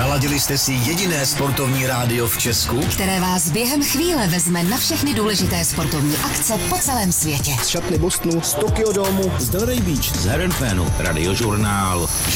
Naladili jste si jediné sportovní rádio v Česku, které vás během chvíle vezme na všechny důležité sportovní akce po celém světě. Z šatny Bostonu, z Tokyo Domu, z Delray Beach, z Heronfanu, Radiožurnál.